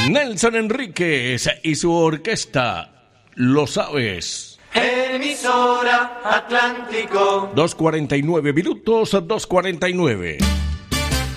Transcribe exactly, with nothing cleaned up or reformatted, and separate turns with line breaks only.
Nelson Enríquez y su orquesta, Lo Sabes.
Emisora Atlántico.
dos cuarenta y nueve minutos, dos cuarenta y nueve.